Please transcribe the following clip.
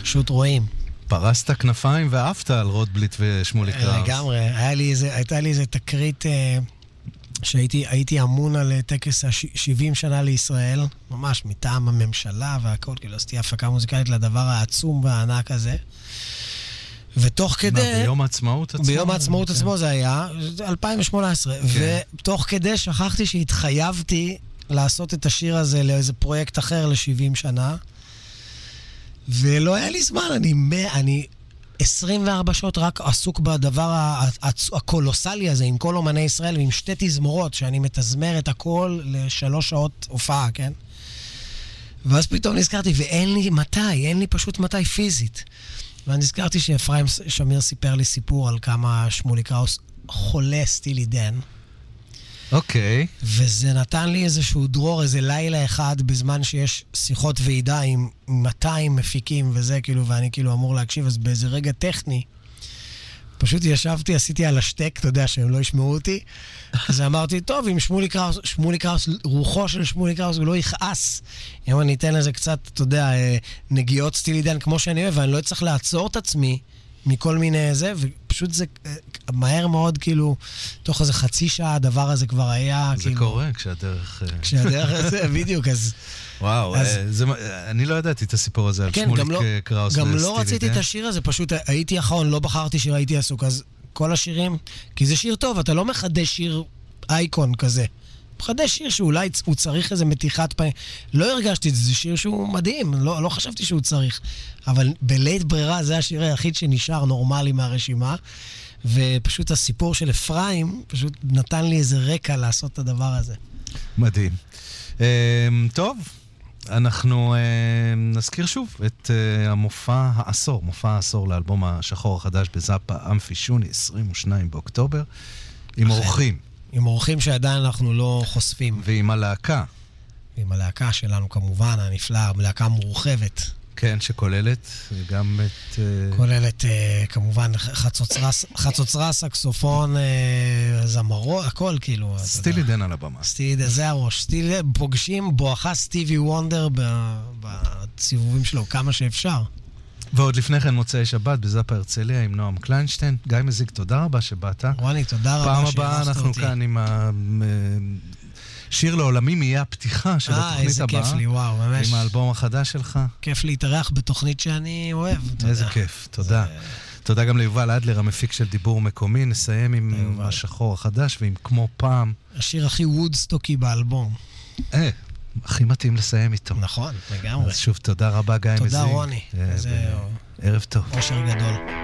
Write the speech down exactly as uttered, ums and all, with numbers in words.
פשוט רואים. פרסת כנפיים ואהבת על רוטבליט ושמולי קראוס. לגמרי, היה לי איזה, הייתה לי איזה תקרית שהייתי הייתי אמון על טקס ה-שבעים שנה לישראל, ממש מטעם הממשלה והכל, כאילו עשיתי הפקה מוזיקלית לדבר העצום והענק הזה. ותוך כדי... מה, ביום העצמאות עצמו? ביום העצמאות עצמו זה היה, אלפיים ושמונה עשרה. ותוך כדי שכחתי שהתחייבתי לעשות את השיר הזה לאיזה פרויקט אחר ל-שבעים שנה. ולא היה לי זמן, אני, אני עשרים וארבע שעות רק עסוק בדבר הקולוסלי הזה, עם כל אומני ישראל, ועם שתי תזמורות, שאני מתזמר את הכל לשלוש שעות הופעה, כן? ואז פתאום נזכרתי, ואין לי מתי, אין לי פשוט מתי פיזית. ואני נזכרתי שאפרים שמיר סיפר לי סיפור על כמה שמולי קראוס חולה סטילי דן. אוקיי. Okay. וזה נתן לי איזשהו דרור, איזה לילה אחד, בזמן שיש שיחות ועידה עם מאתיים מפיקים וזה, כאילו, ואני כאילו אמור להקשיב, אז באיזה רגע טכני, פשוט ישבתי, עשיתי על השטק, אתה יודע, שהם לא ישמעו אותי, אז אמרתי, טוב, אם שמולי קראוס, שמולי קראוס, רוחו של שמולי קראוס, הוא לא יכעס. אם אני אתן לזה קצת, אתה יודע, נגיעות סטילי דן, כמו שאני אוהב, ואני לא צריך לעצור את עצמי מכל מיני זה, ופשוט זה מהר מאוד, כאילו, תוך איזה חצי שעה, הדבר הזה כבר היה, זה כאילו... זה קורה כשהדרך... כשהדרך הזה, בדיוק, אז... וואו, אז... זה, אני לא ידעתי את הסיפור הזה על כן, שמוליק לא, קראוס גם וסטילי לא רציתי דן. את השיר הזה, פשוט הייתי אחרון, לא בחרתי שיר, הייתי עסוק, אז כל השירים, כי זה שיר טוב, אתה לא מחדש שיר אייקון כזה. מחדש שיר שאולי הוא צריך איזה מתיחת פנים. לא הרגשתי את זה, זה שיר שהוא מדהים, לא, לא חשבתי שהוא צריך. אבל בלית ברירה זה השיר היחיד שנשאר נורמלי מהרשימה, ופשוט הסיפור של אפרים פשוט נתן לי איזה רקע לעשות את הדבר הזה. מדהים. טוב, אנחנו נזכיר שוב את המופע העשור, מופע העשור לאלבום השחור החדש בזאפה אמפי שוני, עשרים ושניים באוקטובר, עם אורחים. עם אורחים שעדיין אנחנו לא חושפים. ועם הלהקה. ועם הלהקה שלנו כמובן, הנפלאה, להקה מורחבת. כן, שכוללת גם את... כוללת כמובן חצוצרה, סקסופון, זמרות, הכל כאילו. סטילי דן על הבמה. סטילי דן, זה הראש. סטילי דן, פוגשים בואכה סטיבי וונדר בסיבובים שלו, כמה שאפשר. ועוד לפני כן מוצאי שבת בזאפה הרצליה עם נועם קליינשטיין. גיא מזיק, תודה רבה שבאת. רוני, תודה רבה פעם הבאה אנחנו כאן עם השיר לעולמים יהיה הפתיחה של התוכנית הבאה. אה, איזה כיף לי, וואו, ממש. עם האלבום החדש שלך. כיף להתארח בתוכנית שאני אוהב. איזה כיף, תודה. תודה גם ליובל אדלר, המפיק של דיבור מקומי. נסיים עם השחור החדש ועם כמו פעם. השיר הכי וודסטוקי באלבום. אה. הכי מתאים לסיים איתו. נכון, לגמרי. אז שוב, תודה רבה, גיא מזיק. תודה, רוני. ערב טוב. אושר גדול.